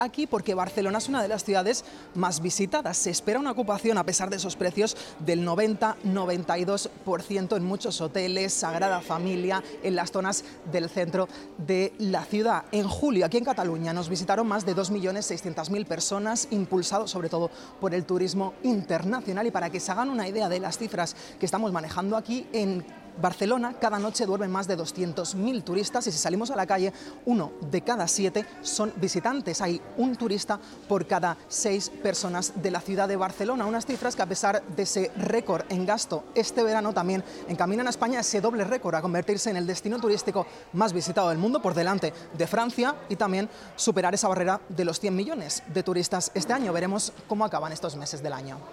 Aquí porque Barcelona es una de las ciudades más visitadas. Se espera una ocupación, a pesar de esos precios, del 90-92% en muchos hoteles, Sagrada Familia, en las zonas del centro de la ciudad. En julio, aquí en Cataluña, nos visitaron más de 2.600.000 personas, impulsados sobre todo por el turismo internacional. Y para que se hagan una idea de las cifras que estamos manejando aquí, en Barcelona cada noche duermen más de 200.000 turistas y si salimos a la calle, 1 de cada 7 son visitantes. Hay un turista por cada 6 personas de la ciudad de Barcelona. Unas cifras que, a pesar de ese récord en gasto este verano, también encaminan a España ese doble récord, a convertirse en el destino turístico más visitado del mundo, por delante de Francia, y también superar esa barrera de los 100 millones de turistas este año. Veremos cómo acaban estos meses del año.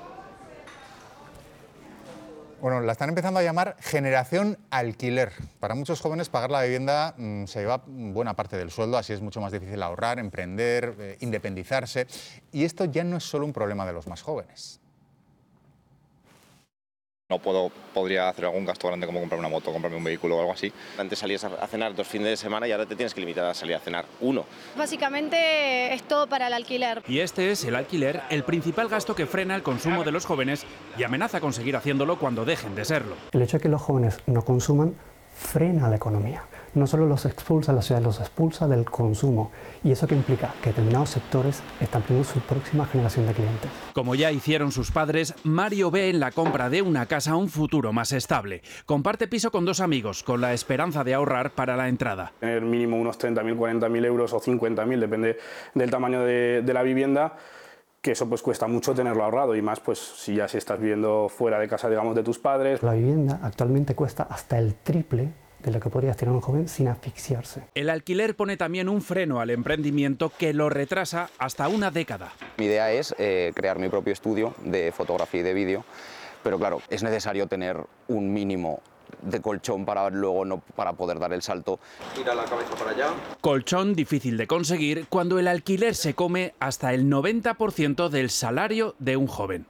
Bueno, la están empezando a llamar generación alquiler. Para muchos jóvenes pagar la vivienda se lleva buena parte del sueldo, así es mucho más difícil ahorrar, emprender, independizarse. Y esto ya no es solo un problema de los más jóvenes. No podría hacer algún gasto grande como comprar una moto, comprarme un vehículo o algo así. Antes salías a cenar 2 fines de semana y ahora te tienes que limitar a salir a cenar 1. Básicamente es todo para el alquiler. Y este es el alquiler, el principal gasto que frena el consumo de los jóvenes y amenaza con seguir haciéndolo cuando dejen de serlo. El hecho de que los jóvenes no consuman frena la economía. No solo los expulsa de la ciudad, los expulsa del consumo. ¿Y eso qué implica? Que determinados sectores están perdiendo su próxima generación de clientes. Como ya hicieron sus padres, Mario ve en la compra de una casa un futuro más estable. Comparte piso con 2 amigos, con la esperanza de ahorrar para la entrada. Tener mínimo unos 30.000, 40.000 euros o 50.000, depende del tamaño de la vivienda, que eso pues cuesta mucho tenerlo ahorrado, y más pues si estás viviendo fuera de casa, digamos, de tus padres. La vivienda actualmente cuesta hasta el triple de lo que podría tener un joven sin asfixiarse. El alquiler pone también un freno al emprendimiento que lo retrasa hasta una década. Mi idea es crear mi propio estudio de fotografía y de vídeo, pero claro, es necesario tener un mínimo de colchón para poder dar el salto. Tira la cabeza para allá. Colchón difícil de conseguir cuando el alquiler se come hasta el 90% del salario de un joven.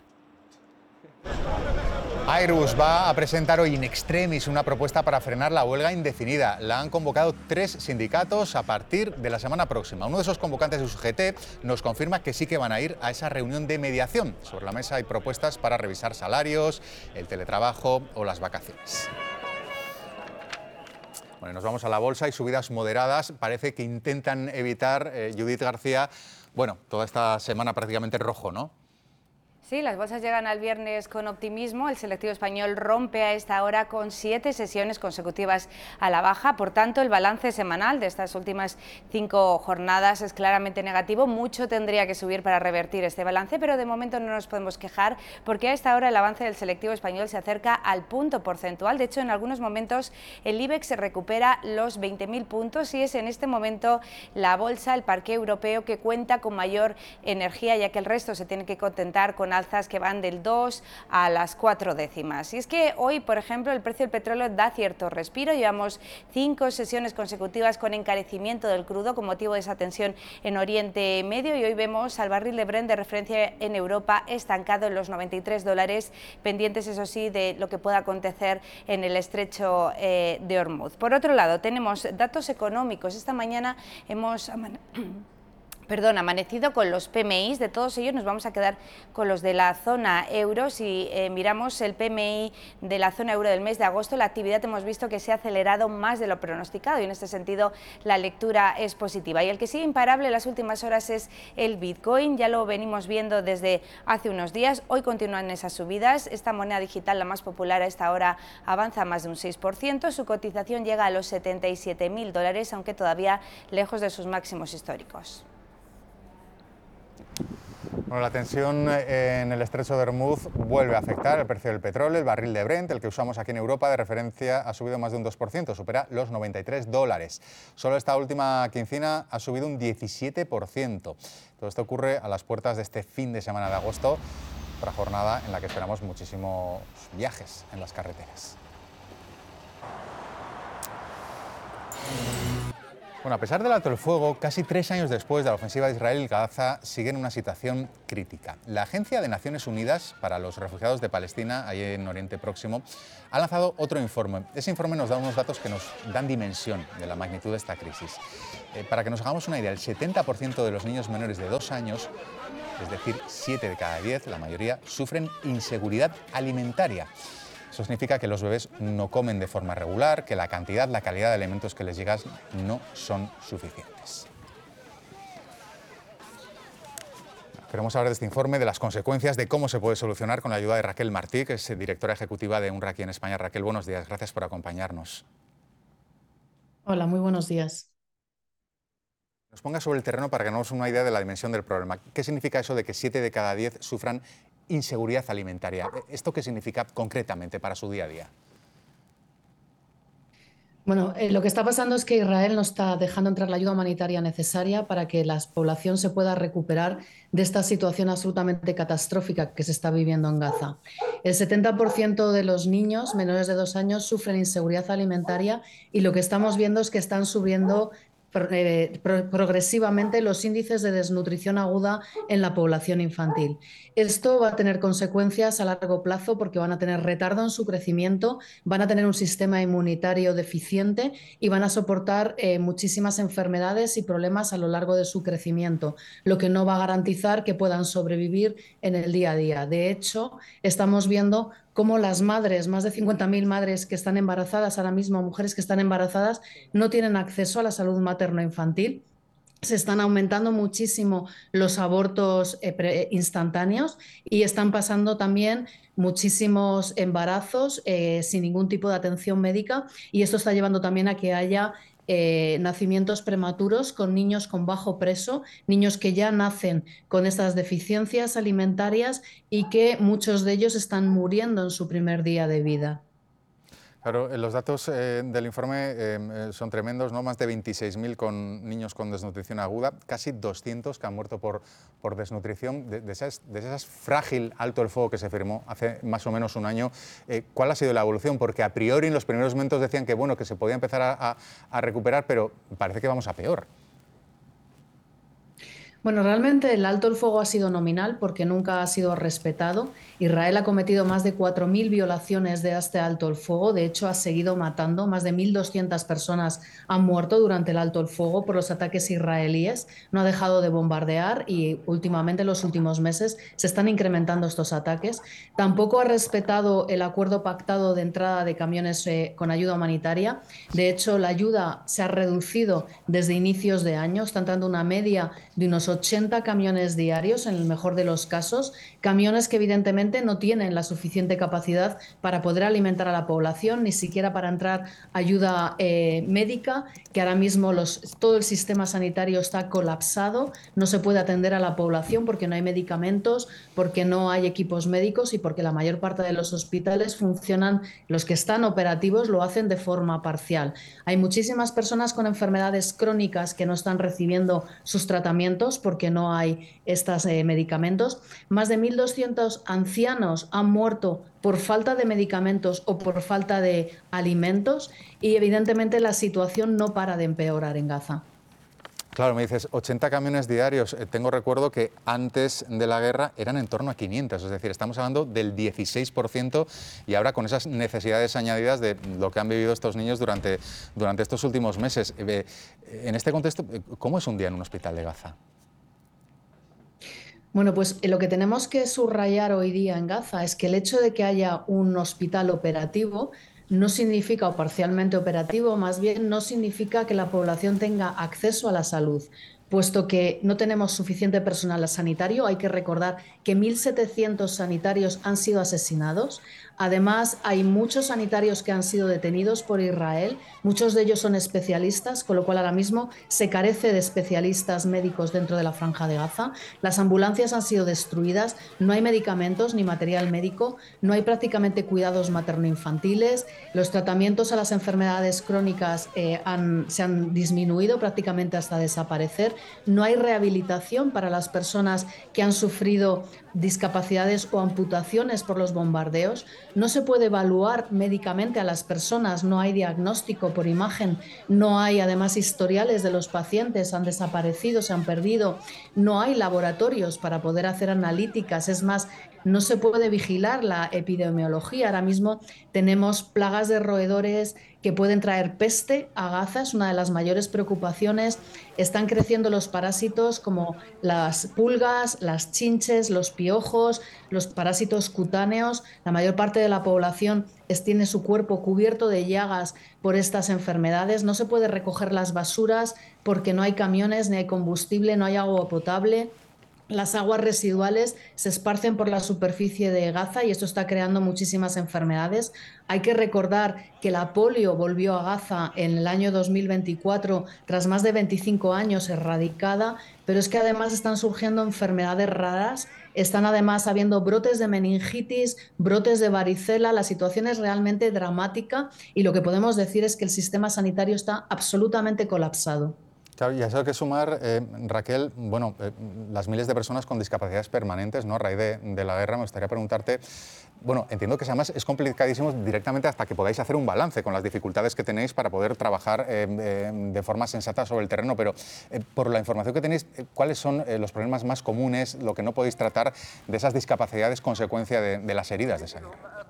Airbus va a presentar hoy in extremis una propuesta para frenar la huelga indefinida. La han convocado 3 sindicatos a partir de la semana próxima. Uno de esos convocantes de UGT nos confirma que sí que van a ir a esa reunión de mediación. Sobre la mesa hay propuestas para revisar salarios, el teletrabajo o las vacaciones. Bueno, nos vamos a la bolsa y subidas moderadas. Parece que intentan evitar, Judith García, bueno, toda esta semana prácticamente rojo, ¿no? Sí, las bolsas llegan al viernes con optimismo. El selectivo español rompe a esta hora con 7 sesiones consecutivas a la baja. Por tanto, el balance semanal de estas últimas 5 jornadas es claramente negativo. Mucho tendría que subir para revertir este balance, pero de momento no nos podemos quejar porque a esta hora el avance del selectivo español se acerca al punto porcentual. De hecho, en algunos momentos el IBEX se recupera los 20.000 puntos y es en este momento la bolsa, el parqué europeo, que cuenta con mayor energía, ya que el resto se tiene que contentar con alzas que van del 2 a las 4 décimas. Y es que hoy, por ejemplo, el precio del petróleo da cierto respiro. Llevamos 5 sesiones consecutivas con encarecimiento del crudo con motivo de esa tensión en Oriente Medio, y hoy vemos al barril de Brent de referencia en Europa estancado en los $93, pendientes, eso sí, de lo que pueda acontecer en el estrecho de Hormuz. Por otro lado, tenemos datos económicos. Esta mañana hemos amanecido con los PMIs. De todos ellos nos vamos a quedar con los de la zona euro. Si miramos el PMI de la zona euro del mes de agosto, la actividad hemos visto que se ha acelerado más de lo pronosticado y en este sentido la lectura es positiva. Y el que sigue imparable en las últimas horas es el Bitcoin. Ya lo venimos viendo desde hace unos días. Hoy continúan esas subidas. Esta moneda digital, la más popular a esta hora, avanza más de un 6%. Su cotización llega a los $77.000, aunque todavía lejos de sus máximos históricos. Bueno, la tensión en el estrecho de Hormuz vuelve a afectar el precio del petróleo. El barril de Brent, el que usamos aquí en Europa de referencia, ha subido más de un 2%, supera los $93. Solo esta última quincena ha subido un 17%. Todo esto ocurre a las puertas de este fin de semana de agosto, otra jornada en la que esperamos muchísimos viajes en las carreteras. Bueno, a pesar del alto el fuego, casi 3 años después de la ofensiva de Israel, Gaza sigue en una situación crítica. La Agencia de Naciones Unidas para los Refugiados de Palestina, ahí en Oriente Próximo, ha lanzado otro informe. Ese informe nos da unos datos que nos dan dimensión de la magnitud de esta crisis. Para que nos hagamos una idea, el 70% de los niños menores de 2 años, es decir, 7 de cada 10, la mayoría, sufren inseguridad alimentaria. Eso significa que los bebés no comen de forma regular, que la cantidad, la calidad de alimentos que les llegan no son suficientes. Queremos hablar de este informe, de las consecuencias, de cómo se puede solucionar con la ayuda de Raquel Martí, que es directora ejecutiva de UNRWA aquí en España. Raquel, buenos días, gracias por acompañarnos. Hola, muy buenos días. Nos ponga sobre el terreno para que nos demos una idea de la dimensión del problema. ¿Qué significa eso de que 7 de cada 10 sufran inseguridad alimentaria? ¿Esto qué significa concretamente para su día a día? Bueno, lo que está pasando es que Israel no está dejando entrar la ayuda humanitaria necesaria para que la población se pueda recuperar de esta situación absolutamente catastrófica que se está viviendo en Gaza. El 70% de los niños menores de 2 años sufren inseguridad alimentaria y lo que estamos viendo es que están subiendo progresivamente los índices de desnutrición aguda en la población infantil. Esto va a tener consecuencias a largo plazo porque van a tener retardo en su crecimiento, van a tener un sistema inmunitario deficiente y van a soportar muchísimas enfermedades y problemas a lo largo de su crecimiento, lo que no va a garantizar que puedan sobrevivir en el día a día. De hecho, estamos viendo cómo las madres, más de 50.000 madres que están embarazadas ahora mismo, mujeres que están embarazadas, no tienen acceso a la salud materno-infantil. Se están aumentando muchísimo los abortos instantáneos y están pasando también muchísimos embarazos sin ningún tipo de atención médica, y esto está llevando también a que haya nacimientos prematuros con niños con bajo peso, niños que ya nacen con estas deficiencias alimentarias y que muchos de ellos están muriendo en su primer día de vida. Claro, los datos del informe son tremendos, ¿no? Más de 26.000 niños con desnutrición aguda, casi 200 que han muerto por desnutrición. De esas frágil alto el fuego que se firmó hace más o menos un año, ¿cuál ha sido la evolución? Porque a priori en los primeros momentos decían que, bueno, que se podía empezar a recuperar, pero parece que vamos a peor. Bueno, realmente el alto el fuego ha sido nominal porque nunca ha sido respetado. Israel ha cometido más de 4.000 violaciones de este alto el fuego. De hecho, ha seguido matando. Más de 1.200 personas han muerto durante el alto el fuego por los ataques israelíes. No ha dejado de bombardear y últimamente, en los últimos meses, se están incrementando estos ataques. Tampoco ha respetado el acuerdo pactado de entrada de camiones con ayuda humanitaria. De hecho, la ayuda se ha reducido desde inicios de año. Está entrando una media de unos 80 camiones diarios, en el mejor de los casos, camiones que evidentemente no tienen la suficiente capacidad para poder alimentar a la población, ni siquiera para entrar ayuda médica, que ahora mismo todo el sistema sanitario está colapsado, no se puede atender a la población porque no hay medicamentos, porque no hay equipos médicos y porque la mayor parte de los hospitales funcionan, los que están operativos lo hacen de forma parcial. Hay muchísimas personas con enfermedades crónicas que no están recibiendo sus tratamientos porque no hay estos medicamentos. Más de 1.200 ancianos han muerto por falta de medicamentos o por falta de alimentos y evidentemente la situación no para de empeorar en Gaza. Claro, me dices 80 camiones diarios. Tengo recuerdo que antes de la guerra eran en torno a 500, es decir, estamos hablando del 16% y ahora con esas necesidades añadidas de lo que han vivido estos niños durante estos últimos meses. En este contexto, ¿cómo es un día en un hospital de Gaza? Bueno, pues lo que tenemos que subrayar hoy día en Gaza es que el hecho de que haya un hospital operativo no significa, o parcialmente operativo, más bien no significa que la población tenga acceso a la salud. Puesto que no tenemos suficiente personal sanitario, hay que recordar que 1.700 sanitarios han sido asesinados. Además, hay muchos sanitarios que han sido detenidos por Israel, muchos de ellos son especialistas, con lo cual ahora mismo se carece de especialistas médicos dentro de la Franja de Gaza. Las ambulancias han sido destruidas, no hay medicamentos ni material médico, no hay prácticamente cuidados materno-infantiles, los tratamientos a las enfermedades crónicas se han disminuido prácticamente hasta desaparecer, no hay rehabilitación para las personas que han sufrido discapacidades o amputaciones por los bombardeos. no se puede evaluar médicamente a las personas, no hay diagnóstico por imagen, no hay además historiales de los pacientes, han desaparecido, se han perdido, no hay laboratorios para poder hacer analíticas, es más, no se puede vigilar la epidemiología. Ahora mismo tenemos plagas de roedores que pueden traer peste a Gaza, es una de las mayores preocupaciones. Están creciendo los parásitos como las pulgas, las chinches, los piojos, los parásitos cutáneos. La mayor parte de la población tiene su cuerpo cubierto de llagas por estas enfermedades. No se puede recoger las basuras porque no hay camiones, ni hay combustible, no hay agua potable. Las aguas residuales se esparcen por la superficie de Gaza y esto está creando muchísimas enfermedades. Hay que recordar que la polio volvió a Gaza en el año 2024 tras más de 25 años erradicada, pero es que además están surgiendo enfermedades raras, están además habiendo brotes de meningitis, brotes de varicela, la situación es realmente dramática y lo que podemos decir es que el sistema sanitario está absolutamente colapsado. Claro, y a eso hay que sumar, Raquel, bueno, las miles de personas con discapacidades permanentes, ¿no? A raíz de la guerra, me gustaría preguntarte, bueno, entiendo que además es complicadísimo directamente hasta que podáis hacer un balance con las dificultades que tenéis para poder trabajar de forma sensata sobre el terreno, pero por la información que tenéis, ¿cuáles son los problemas más comunes, lo que no podéis tratar de esas discapacidades consecuencia de las heridas de esa guerra?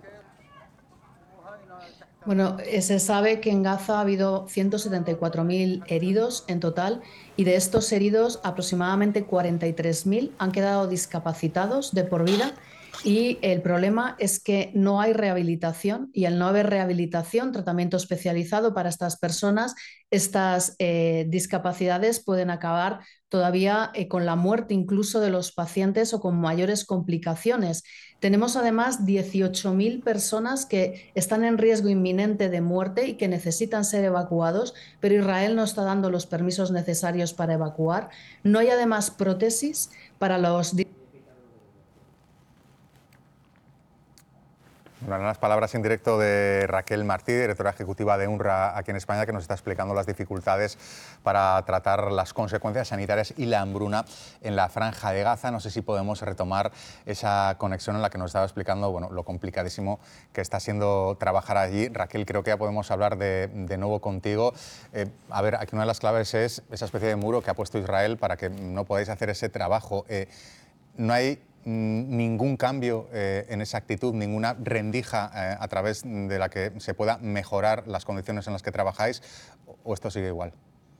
Bueno, se sabe que en Gaza ha habido 174.000 heridos en total y de estos heridos aproximadamente 43.000 han quedado discapacitados de por vida y el problema es que no hay rehabilitación y al no haber rehabilitación, tratamiento especializado para estas personas, estas discapacidades pueden acabar todavía con la muerte incluso de los pacientes o con mayores complicaciones. Tenemos además 18.000 personas que están en riesgo inminente de muerte y que necesitan ser evacuados, pero Israel no está dando los permisos necesarios para evacuar. No hay además prótesis para los... Bueno, eran las palabras en directo de Raquel Martí, directora ejecutiva de UNRWA aquí en España, que nos está explicando las dificultades para tratar las consecuencias sanitarias y la hambruna en la Franja de Gaza. No sé si podemos retomar esa conexión en la que nos estaba explicando, bueno, lo complicadísimo que está siendo trabajar allí. Raquel, creo que ya podemos hablar de nuevo contigo. A ver, aquí una de las claves es esa especie de muro que ha puesto Israel para que no podáis hacer ese trabajo. No hay ningún cambio en esa actitud, ninguna rendija a través de la que se pueda mejorar las condiciones en las que trabajáis, o esto sigue igual?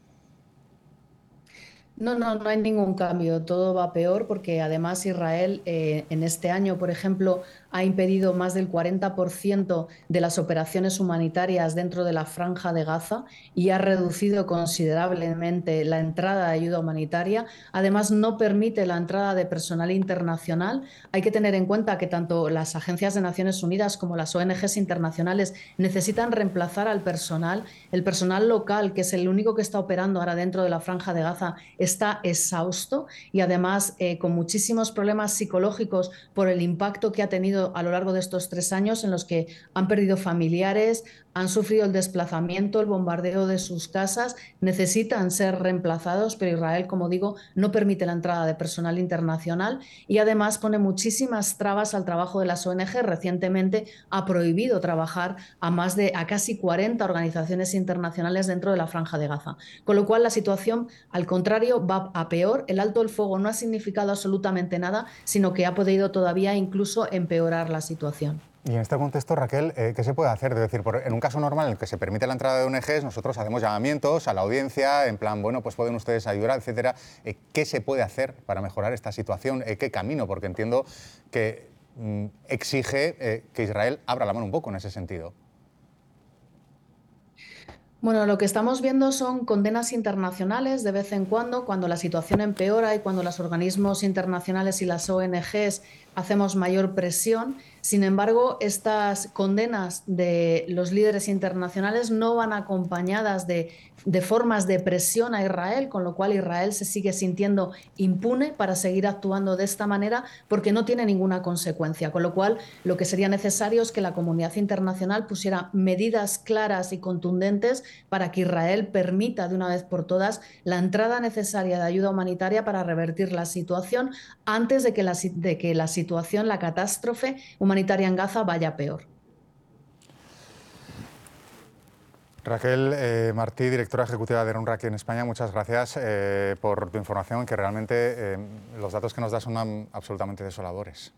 No hay ningún cambio, todo va peor porque además Israel en este año, por ejemplo, ha impedido más del 40% de las operaciones humanitarias dentro de la Franja de Gaza y ha reducido considerablemente la entrada de ayuda humanitaria. Además, no permite la entrada de personal internacional. Hay que tener en cuenta que tanto las agencias de Naciones Unidas como las ONGs internacionales necesitan reemplazar al personal. El personal local, que es el único que está operando ahora dentro de la Franja de Gaza, está exhausto y además con muchísimos problemas psicológicos por el impacto que ha tenido a lo largo de estos 3 años en los que han perdido familiares, han sufrido el desplazamiento, el bombardeo de sus casas, necesitan ser reemplazados, pero Israel, como digo, no permite la entrada de personal internacional y además pone muchísimas trabas al trabajo de las ONG. Recientemente ha prohibido trabajar a casi 40 organizaciones internacionales dentro de la Franja de Gaza. Con lo cual la situación, al contrario, va a peor. El alto el fuego no ha significado absolutamente nada, sino que ha podido todavía incluso empeorar la situación. Y en este contexto, Raquel, ¿qué se puede hacer? Es decir, en un caso normal en el que se permite la entrada de ONGs, nosotros hacemos llamamientos a la audiencia, en plan, bueno, pues pueden ustedes ayudar, etcétera. ¿Qué se puede hacer para mejorar esta situación? ¿Qué camino? Porque entiendo que exige que Israel abra la mano un poco en ese sentido. Bueno, lo que estamos viendo son condenas internacionales de vez en cuando la situación empeora y cuando los organismos internacionales y las ONGs hacemos mayor presión. Sin embargo, estas condenas de los líderes internacionales no van acompañadas de formas de presión a Israel, con lo cual Israel se sigue sintiendo impune para seguir actuando de esta manera porque no tiene ninguna consecuencia. Con lo cual, lo que sería necesario es que la comunidad internacional pusiera medidas claras y contundentes para que Israel permita de una vez por todas la entrada necesaria de ayuda humanitaria para revertir la situación antes de que la situación, la catástrofe humanitaria en Gaza vaya peor. Raquel Martí, directora ejecutiva de UNRWA aquí en España, muchas gracias por tu información, que realmente los datos que nos das son absolutamente desoladores.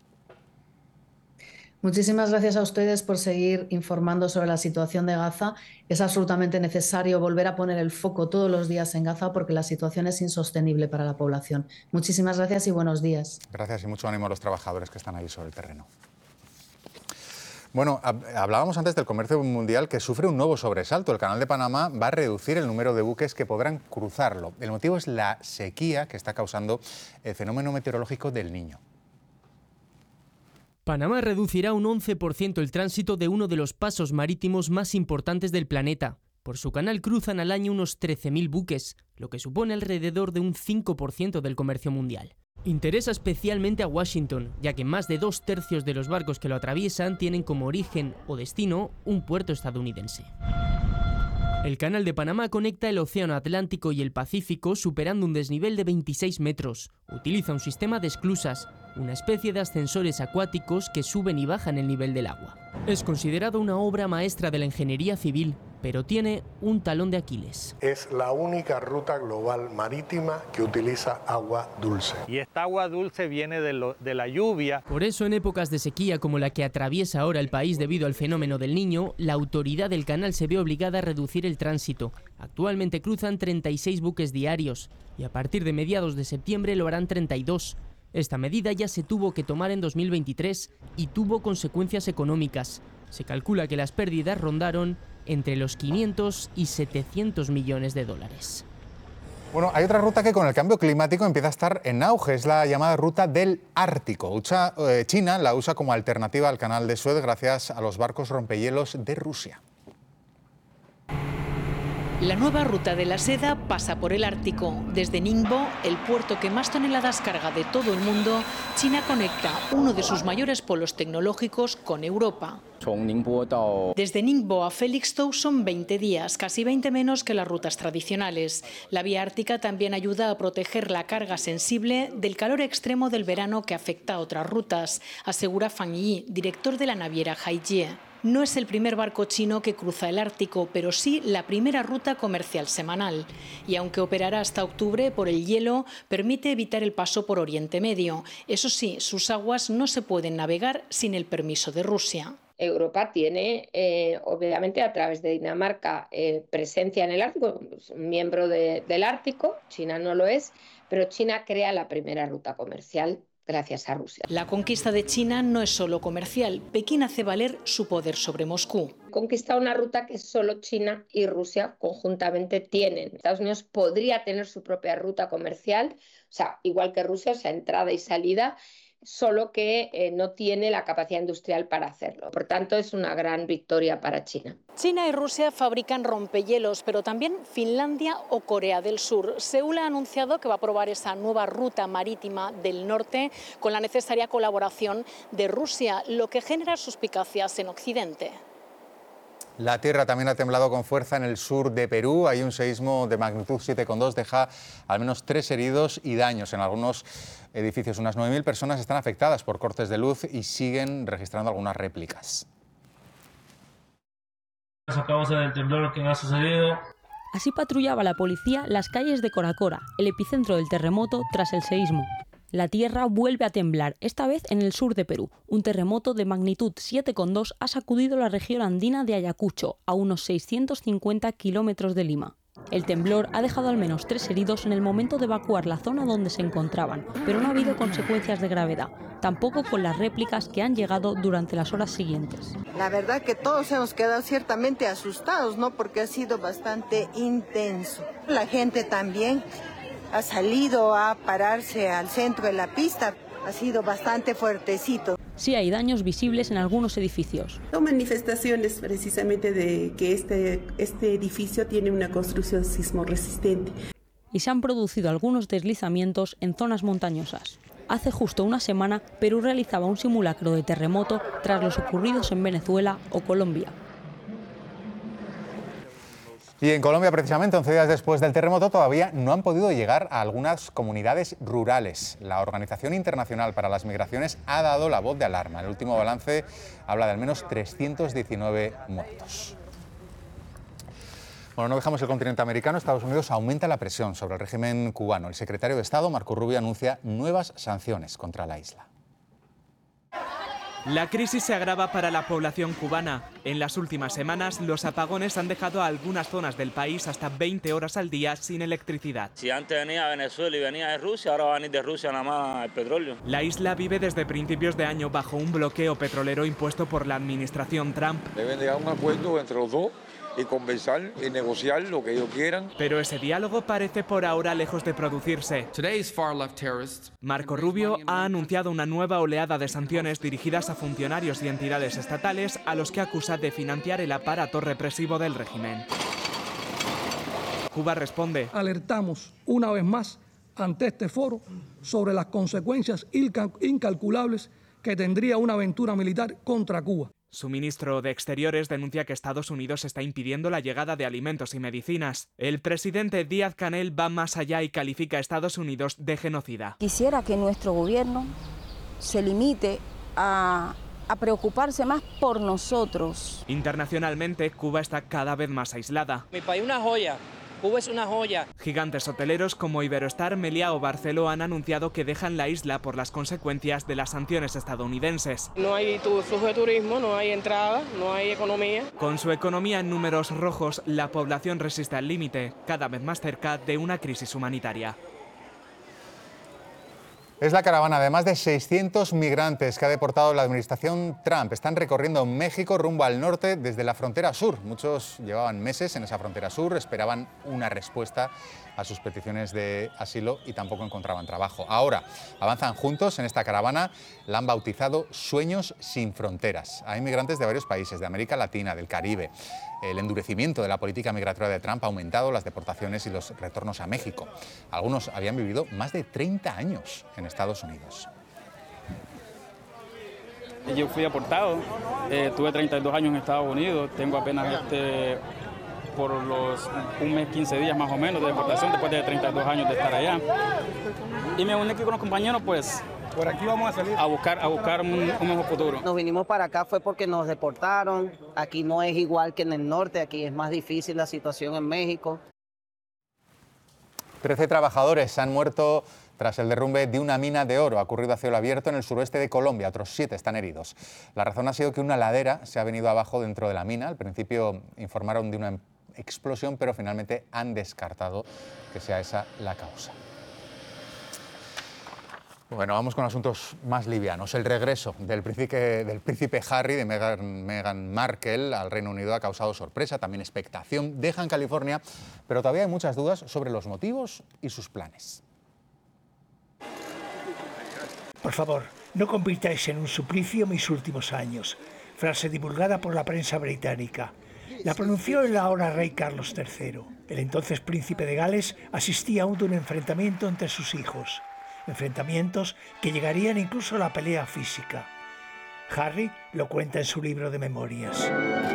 Muchísimas gracias a ustedes por seguir informando sobre la situación de Gaza. Es absolutamente necesario volver a poner el foco todos los días en Gaza porque la situación es insostenible para la población. Muchísimas gracias y buenos días. Gracias y mucho ánimo a los trabajadores que están ahí sobre el terreno. Bueno, hablábamos antes del comercio mundial que sufre un nuevo sobresalto. El Canal de Panamá va a reducir el número de buques que podrán cruzarlo. El motivo es la sequía que está causando el fenómeno meteorológico del Niño. Panamá reducirá un 11% el tránsito de uno de los pasos marítimos más importantes del planeta. Por su canal cruzan al año unos 13.000 buques, lo que supone alrededor de un 5% del comercio mundial. Interesa especialmente a Washington, ya que más de 2/3 de los barcos que lo atraviesan tienen como origen o destino un puerto estadounidense. El Canal de Panamá conecta el Océano Atlántico y el Pacífico superando un desnivel de 26 metros. Utiliza un sistema de esclusas, una especie de ascensores acuáticos que suben y bajan el nivel del agua. Es considerado una obra maestra de la ingeniería civil, pero tiene un talón de Aquiles. Es la única ruta global marítima que utiliza agua dulce. Y esta agua dulce viene de la lluvia. Por eso, en épocas de sequía como la que atraviesa ahora el país debido al fenómeno del Niño, la autoridad del canal se ve obligada a reducir el tránsito. Actualmente cruzan 36 buques diarios y a partir de mediados de septiembre lo harán 32. Esta medida ya se tuvo que tomar en 2023 y tuvo consecuencias económicas. Se calcula que las pérdidas rondaron entre los 500 y 700 millones de dólares. Bueno, hay otra ruta que con el cambio climático empieza a estar en auge, es la llamada ruta del Ártico. China la usa como alternativa al canal de Suez gracias a los barcos rompehielos de Rusia. La nueva ruta de la seda pasa por el Ártico. Desde Ningbo, el puerto que más toneladas carga de todo el mundo, China conecta uno de sus mayores polos tecnológicos con Europa. Desde Ningbo a Felixstowe son 20 días, casi 20 menos que las rutas tradicionales. La vía ártica también ayuda a proteger la carga sensible del calor extremo del verano que afecta a otras rutas, asegura Fang Yi, director de la naviera Haijie. No es el primer barco chino que cruza el Ártico, pero sí la primera ruta comercial semanal. Y aunque operará hasta octubre por el hielo, permite evitar el paso por Oriente Medio. Eso sí, sus aguas no se pueden navegar sin el permiso de Rusia. Europa tiene, obviamente, a través de Dinamarca, presencia en el Ártico, miembro del Ártico. China no lo es, pero China crea la primera ruta comercial gracias a Rusia. La conquista de China no es solo comercial. Pekín hace valer su poder sobre Moscú. Conquista una ruta que solo China y Rusia conjuntamente tienen. Estados Unidos podría tener su propia ruta comercial, o sea, igual que Rusia, o sea, entrada y salida, solo que no tiene la capacidad industrial para hacerlo. Por tanto, es una gran victoria para China. China y Rusia fabrican rompehielos, pero también Finlandia o Corea del Sur. Seúl ha anunciado que va a probar esa nueva ruta marítima del norte con la necesaria colaboración de Rusia, lo que genera suspicacias en Occidente. La tierra también ha temblado con fuerza en el sur de Perú. Hay un seísmo de magnitud 7,2, deja al menos 3 heridos y daños en algunos edificios. Unas 9.000 personas están afectadas por cortes de luz y siguen registrando algunas réplicas. A causa del temblor que ha sucedido. Así patrullaba la policía las calles de Coracora, el epicentro del terremoto tras el seísmo. La tierra vuelve a temblar, esta vez en el sur de Perú. Un terremoto de magnitud 7,2 ha sacudido la región andina de Ayacucho, a unos 650 kilómetros de Lima. El temblor ha dejado al menos 3 heridos en el momento de evacuar la zona donde se encontraban, pero no ha habido consecuencias de gravedad, tampoco con las réplicas que han llegado durante las horas siguientes. La verdad que todos hemos quedado ciertamente asustados, ¿no? Porque ha sido bastante intenso. La gente también ha salido a pararse al centro de la pista. Ha sido bastante fuertecito. Sí hay daños visibles en algunos edificios. Son manifestaciones precisamente de que este edificio tiene una construcción sismorresistente. Y se han producido algunos deslizamientos en zonas montañosas. Hace justo una semana, Perú realizaba un simulacro de terremoto tras los ocurridos en Venezuela o Colombia. Y en Colombia, precisamente, 11 días después del terremoto, todavía no han podido llegar a algunas comunidades rurales. La Organización Internacional para las Migraciones ha dado la voz de alarma. El último balance habla de al menos 319 muertos. Bueno, no dejamos el continente americano. Estados Unidos aumenta la presión sobre el régimen cubano. El secretario de Estado, Marco Rubio, anuncia nuevas sanciones contra la isla. La crisis se agrava para la población cubana. En las últimas semanas, los apagones han dejado a algunas zonas del país hasta 20 horas al día sin electricidad. Si antes venía de Venezuela y venía de Rusia, ahora va a venir de Rusia nada más el petróleo. La isla vive desde principios de año bajo un bloqueo petrolero impuesto por la administración Trump. Deben llegar a un acuerdo entre los dos y conversar y negociar lo que ellos quieran. Pero ese diálogo parece por ahora lejos de producirse. Marco Rubio ha anunciado una nueva oleada de sanciones dirigidas a funcionarios y entidades estatales a los que acusa de financiar el aparato represivo del régimen. Cuba responde. Alertamos una vez más ante este foro sobre las consecuencias incalculables que tendría una aventura militar contra Cuba. Su ministro de Exteriores denuncia que Estados Unidos está impidiendo la llegada de alimentos y medicinas. El presidente Díaz-Canel va más allá y califica a Estados Unidos de genocida. Quisiera que nuestro gobierno se limite a preocuparse más por nosotros. Internacionalmente, Cuba está cada vez más aislada. Mi país es una joya. Cuba es una joya. Gigantes hoteleros como Iberostar, Meliá o Barceló han anunciado que dejan la isla por las consecuencias de las sanciones estadounidenses. No hay flujo de turismo, no hay entrada, no hay economía. Con su economía en números rojos, la población resiste al límite, cada vez más cerca de una crisis humanitaria. Es la caravana de más de 600 migrantes que ha deportado la administración Trump. Están recorriendo México rumbo al norte desde la frontera sur. Muchos llevaban meses en esa frontera sur, esperaban una respuesta a sus peticiones de asilo y tampoco encontraban trabajo. Ahora avanzan juntos en esta caravana, la han bautizado Sueños sin Fronteras. Hay migrantes de varios países, de América Latina, del Caribe. El endurecimiento de la política migratoria de Trump ha aumentado las deportaciones y los retornos a México. Algunos habían vivido más de 30 años en Estados Unidos. Yo fui deportado, tuve 32 años en Estados Unidos, tengo apenas por un mes, 15 días más o menos de deportación después de 32 años de estar allá. Y me uní aquí con los compañeros, pues, por aquí vamos a salir a buscar un mejor futuro. Nos vinimos para acá fue porque nos deportaron. Aquí no es igual que en el norte, aquí es más difícil la situación en México. 13 trabajadores han muerto tras el derrumbe de una mina de oro. Ha ocurrido a cielo abierto en el suroeste de Colombia. Otros 7 están heridos. La razón ha sido que una ladera se ha venido abajo dentro de la mina. Al principio informaron de una explosión, pero finalmente han descartado que sea esa la causa. Bueno, vamos con asuntos más livianos. El regreso del príncipe Harry, de Meghan Markle, al Reino Unido ha causado sorpresa, también expectación. Deja en California, pero todavía hay muchas dudas sobre los motivos y sus planes. Por favor, no convirtáis en un suplicio mis últimos años. Frase divulgada por la prensa británica. La pronunció el ahora rey Carlos III. El entonces príncipe de Gales asistía aún de un enfrentamiento entre sus hijos. Enfrentamientos que llegarían incluso a la pelea física. Harry lo cuenta en su libro de memorias.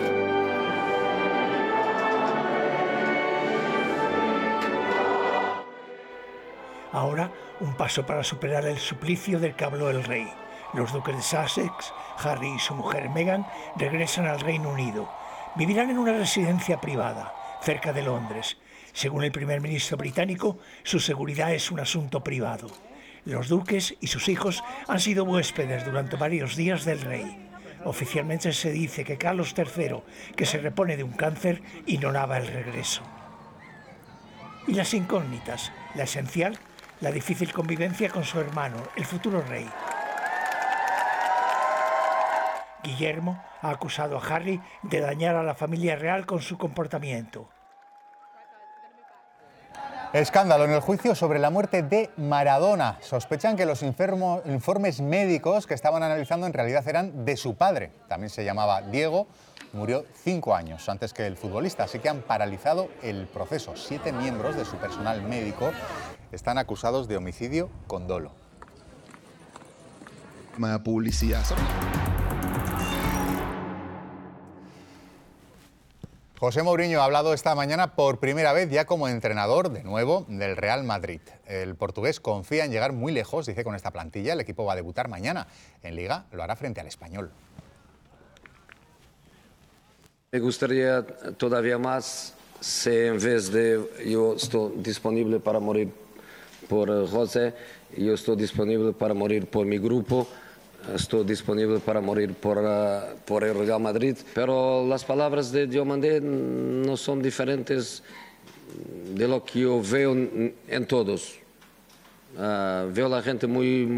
Ahora, un paso para superar el suplicio del que habló el rey. Los duques de Sussex, Harry y su mujer Meghan regresan al Reino Unido. Vivirán en una residencia privada, cerca de Londres. Según el primer ministro británico, su seguridad es un asunto privado. Los duques y sus hijos han sido huéspedes durante varios días del rey. Oficialmente se dice que Carlos III, que se repone de un cáncer, ignoraba el regreso. Y las incógnitas, la esencial, la difícil convivencia con su hermano, el futuro rey. Guillermo ha acusado a Harry de dañar a la familia real con su comportamiento. Escándalo en el juicio sobre la muerte de Maradona. Sospechan que los informes médicos que estaban analizando en realidad eran de su padre. También se llamaba Diego. Murió 5 años antes que el futbolista, así que han paralizado el proceso. 7 miembros de su personal médico están acusados de homicidio con dolo. José Mourinho ha hablado esta mañana por primera vez ya como entrenador, de nuevo, del Real Madrid. El portugués confía en llegar muy lejos, dice, con esta plantilla. El equipo va a debutar mañana en Liga, lo hará frente al Español. Me gustaría todavía más si en vez de yo estoy disponible para morir por José, yo estoy disponible para morir por mi grupo. Estoy disponible para morir por el Real Madrid, pero las palabras de Diomandé no son diferentes de lo que yo veo en todos. Veo a la gente muy